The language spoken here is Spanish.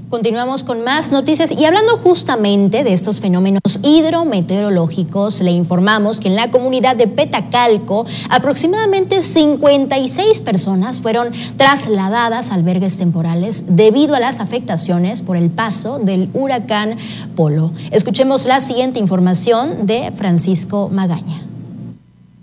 Continuamos con más noticias y hablando justamente de estos fenómenos hidrometeorológicos, le informamos que en la comunidad de Petacalco aproximadamente 56 personas fueron trasladadas a albergues temporales debido a las afectaciones por el paso del huracán Polo. Escuchemos la siguiente información de Francisco Magaña.